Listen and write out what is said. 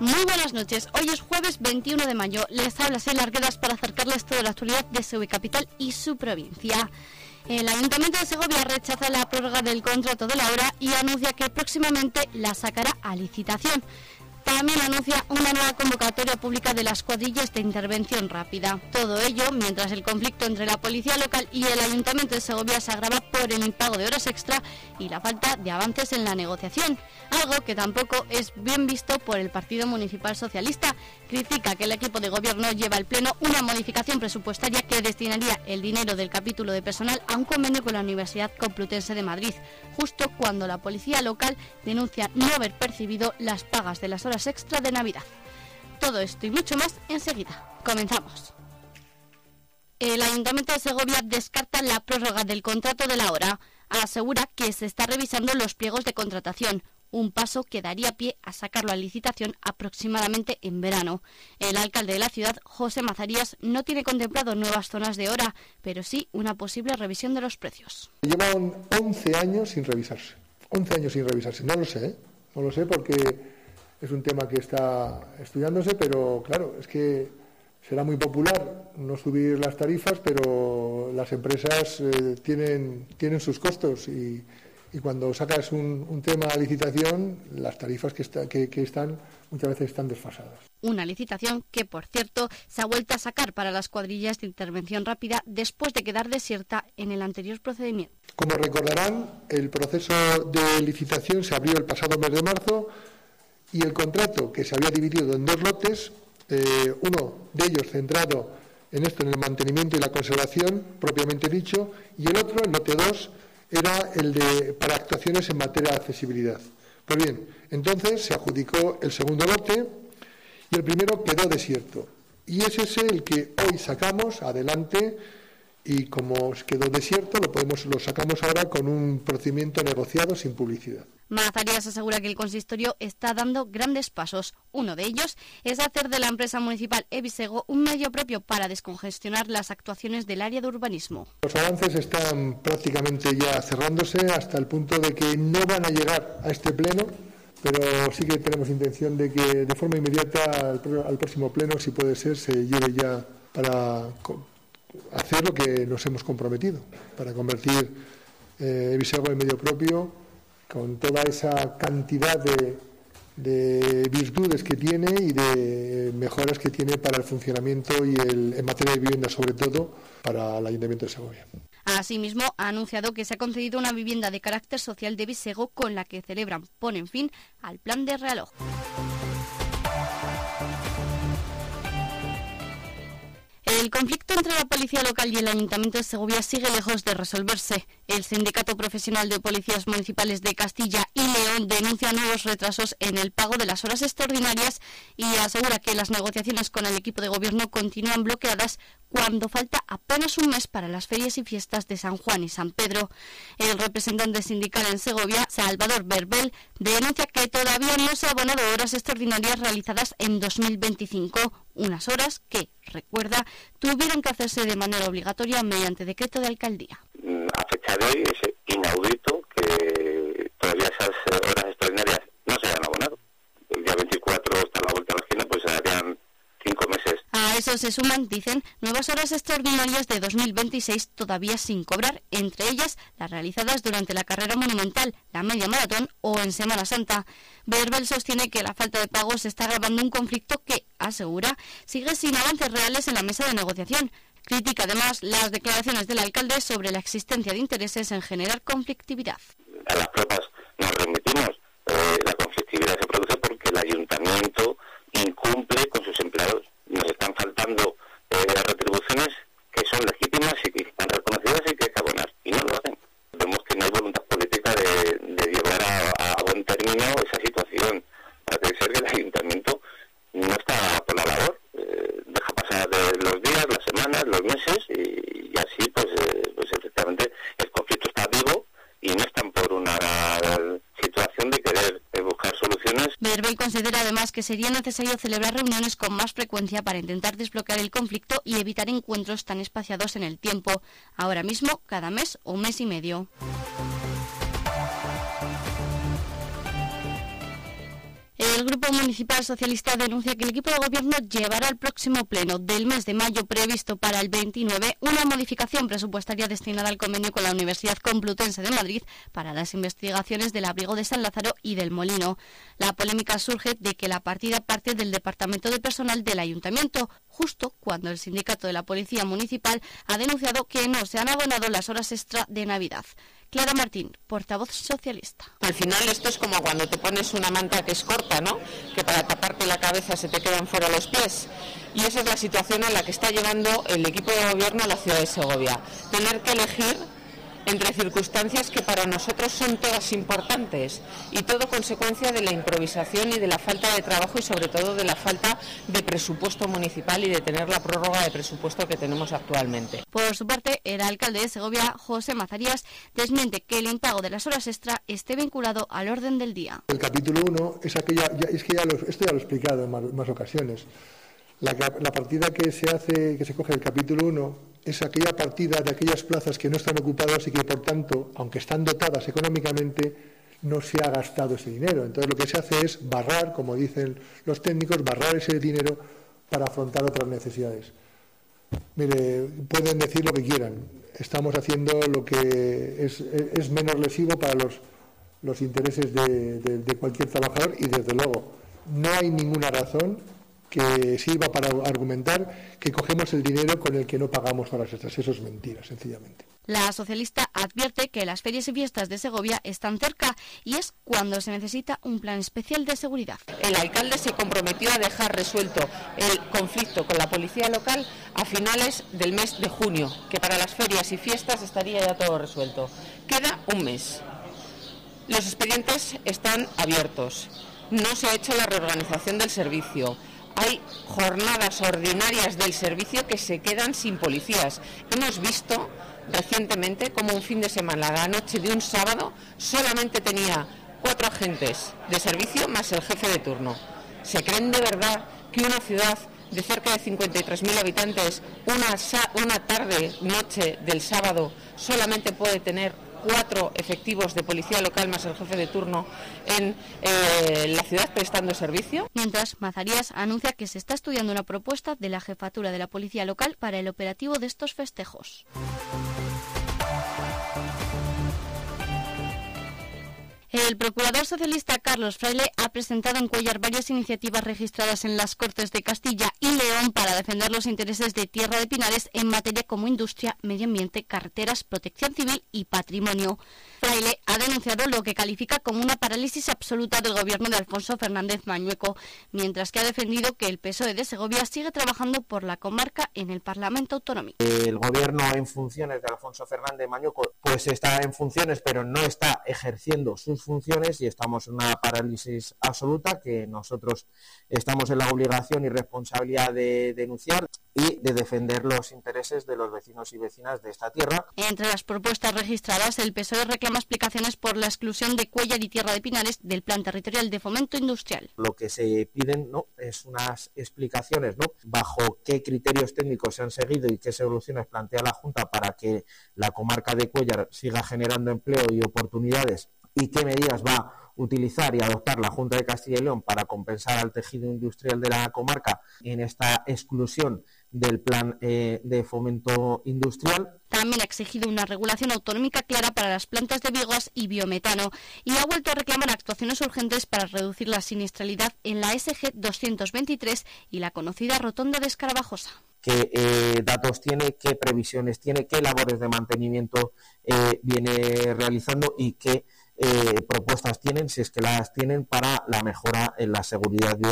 Muy buenas noches, hoy es jueves 21 de mayo, les habla Sheila Arguedas para acercarles toda la actualidad de Segovia Capital y su provincia. El Ayuntamiento de Segovia rechaza la prórroga del contrato de la obra y anuncia que próximamente la sacará a licitación. También anuncia una nueva convocatoria pública de las cuadrillas de intervención rápida. Todo ello mientras el conflicto entre la policía local y el Ayuntamiento de Segovia se agrava por el impago de horas extra y la falta de avances en la negociación, algo que tampoco es bien visto por el Partido Municipal Socialista. Critica que el equipo de gobierno lleva al pleno una modificación presupuestaria que destinaría el dinero del capítulo de personal a un convenio con la Universidad Complutense de Madrid, justo cuando la policía local denuncia no haber percibido las pagas de las horas extra de Navidad. Todo esto y mucho más enseguida. Comenzamos. El Ayuntamiento de Segovia descarta la prórroga del contrato de la hora. Asegura que se está revisando los pliegos de contratación, un paso que daría pie a sacarlo a licitación aproximadamente en verano. El alcalde de la ciudad, José Mazarías, no tiene contemplado nuevas zonas de hora, pero sí una posible revisión de los precios. Llevan 11 años sin revisarse. 11 años sin revisarse. No lo sé porque es un tema que está estudiándose, pero claro, es que será muy popular no subir las tarifas, pero las empresas tienen sus costos y cuando sacas un tema a licitación, las tarifas que están muchas veces están desfasadas. Una licitación que, por cierto, se ha vuelto a sacar para las cuadrillas de intervención rápida después de quedar desierta en el anterior procedimiento. Como recordarán, el proceso de licitación se abrió el pasado mes de marzo y el contrato, que se había dividido en dos lotes, uno de ellos centrado en el mantenimiento y la conservación, propiamente dicho, y el otro, el lote 2, era el para actuaciones en materia de accesibilidad. Pues bien, entonces se adjudicó el segundo lote y el primero quedó desierto. Y es ese el que hoy sacamos adelante y como quedó desierto lo sacamos ahora con un procedimiento negociado sin publicidad. Mazarías asegura que el consistorio está dando grandes pasos. Uno de ellos es hacer de la empresa municipal Ebisego un medio propio para descongestionar las actuaciones del área de urbanismo. Los avances están prácticamente ya cerrándose hasta el punto de que no van a llegar a este pleno, pero sí que tenemos intención de que de forma inmediata al próximo pleno, si puede ser, se lleve ya para hacer lo que nos hemos comprometido, para convertir Ebisego en medio propio, con toda esa cantidad de virtudes que tiene y de mejoras que tiene para el funcionamiento y en materia de vivienda, sobre todo para el Ayuntamiento de Segovia. Asimismo, ha anunciado que se ha concedido una vivienda de carácter social de Ebisego con la que ponen fin al plan de realojo. El conflicto entre la policía local y el Ayuntamiento de Segovia sigue lejos de resolverse. El Sindicato Profesional de Policías Municipales de Castilla y León denuncia nuevos retrasos en el pago de las horas extraordinarias y asegura que las negociaciones con el equipo de gobierno continúan bloqueadas cuando falta apenas un mes para las ferias y fiestas de San Juan y San Pedro. El representante sindical en Segovia, Salvador Verbel, denuncia que todavía no se han abonado horas extraordinarias realizadas en 2025, unas horas que, recuerda, tuvieron que hacerse de manera obligatoria mediante decreto de alcaldía. A fecha de hoy es inaudito que todavía esas horas extraordinarias no se hayan abonado. El día 24 está a la vuelta de la esquina, pues se harían 5 meses. A eso se suman, dicen, nuevas horas extraordinarias de 2026 todavía sin cobrar, entre ellas las realizadas durante la carrera monumental, la media maratón o en Semana Santa. Verbel sostiene que la falta de pagos está agravando un conflicto que, asegura, sigue sin avances reales en la mesa de negociación. Critica además las declaraciones del alcalde sobre la existencia de intereses en generar conflictividad. A las pruebas nos remitimos. La conflictividad se produce porque el ayuntamiento incumple con sus empleados. Nos están faltando retribuciones que son legítimas y que están reconocidas y que hay que abonar, y no lo hacen. Vemos que no hay voluntad política de llevar a buen término esa situación. Parece ser que el ayuntamiento no está por la labor, deja pasar los días, las semanas, los meses y así pues efectivamente el conflicto está vivo y no están por una situación de querer buscar soluciones. Verbel considera además que sería necesario celebrar reuniones con más frecuencia para intentar desbloquear el conflicto y evitar encuentros tan espaciados en el tiempo, ahora mismo cada mes o mes y medio. El Grupo Municipal Socialista denuncia que el equipo de gobierno llevará al próximo pleno del mes de mayo previsto para el 29 una modificación presupuestaria destinada al convenio con la Universidad Complutense de Madrid para las investigaciones del abrigo de San Lázaro y del Molino. La polémica surge de que la partida parte del Departamento de Personal del Ayuntamiento, justo cuando el sindicato de la Policía Municipal ha denunciado que no se han abonado las horas extra de Navidad. Clara Martín, portavoz socialista. Al final esto es como cuando te pones una manta que es corta, ¿no? Que para taparte la cabeza se te quedan fuera los pies. Y esa es la situación a la que está llevando el equipo de gobierno a la ciudad de Segovia. Tener que elegir entre circunstancias que para nosotros son todas importantes y todo consecuencia de la improvisación y de la falta de trabajo y sobre todo de la falta de presupuesto municipal y de tener la prórroga de presupuesto que tenemos actualmente. Por su parte, el alcalde de Segovia, José Mazarías, desmiente que el impago de las horas extra esté vinculado al orden del día. El capítulo 1 es aquella, esto ya lo he explicado en más ocasiones. La partida que se coge del capítulo 1 es aquella partida de aquellas plazas que no están ocupadas y que, por tanto, aunque están dotadas económicamente, no se ha gastado ese dinero. Entonces, lo que se hace es barrar, como dicen los técnicos, barrar ese dinero para afrontar otras necesidades. Mire, pueden decir lo que quieran. Estamos haciendo lo que es menos lesivo para los intereses de cualquier trabajador y, desde luego, no hay ninguna razón que sirva para argumentar que cogemos el dinero con el que no pagamos horas extras. Eso es mentira, sencillamente. La socialista advierte que las ferias y fiestas de Segovia están cerca y es cuando se necesita un plan especial de seguridad. El alcalde se comprometió a dejar resuelto el conflicto con la policía local a finales del mes de junio, que para las ferias y fiestas estaría ya todo resuelto. Queda un mes. Los expedientes están abiertos. No se ha hecho la reorganización del servicio. Hay jornadas ordinarias del servicio que se quedan sin policías. Hemos visto recientemente como un fin de semana, la noche de un sábado, solamente tenía 4 agentes de servicio más el jefe de turno. ¿Se creen de verdad que una ciudad de cerca de 53.000 habitantes, una tarde, noche del sábado, solamente puede tener 4 efectivos de policía local más el jefe de turno en la ciudad prestando servicio? Mientras, Mazarías anuncia que se está estudiando una propuesta de la jefatura de la policía local para el operativo de estos festejos. El procurador socialista Carlos Fraile ha presentado en Cuéllar varias iniciativas registradas en las Cortes de Castilla y León para defender los intereses de Tierra de Pinares en materia como industria, medio ambiente, carreteras, protección civil y patrimonio. Fraile ha denunciado lo que califica como una parálisis absoluta del gobierno de Alfonso Fernández Mañueco, mientras que ha defendido que el PSOE de Segovia sigue trabajando por la comarca en el Parlamento Autonómico. El gobierno en funciones de Alfonso Fernández Mañueco pues está en funciones, pero no está ejerciendo sus funciones y estamos en una parálisis absoluta que nosotros estamos en la obligación y responsabilidad de denunciar y de defender los intereses de los vecinos y vecinas de esta tierra. Entre las propuestas registradas, el PSOE reclama explicaciones por la exclusión de Cuéllar y Tierra de Pinares del Plan Territorial de Fomento Industrial. Lo que se piden es unas explicaciones bajo qué criterios técnicos se han seguido y qué soluciones plantea la Junta para que la comarca de Cuéllar siga generando empleo y oportunidades y qué medidas va a utilizar y adoptar la Junta de Castilla y León para compensar al tejido industrial de la comarca en esta exclusión del plan de fomento industrial. También ha exigido una regulación autonómica clara para las plantas de biogás y biometano y ha vuelto a reclamar actuaciones urgentes para reducir la siniestralidad en la SG 223 y la conocida Rotonda de Escarabajosa. ¿Qué datos tiene, qué previsiones tiene, qué labores de mantenimiento viene realizando y qué propuestas tienen, si es que las tienen, para la mejora en la seguridad vial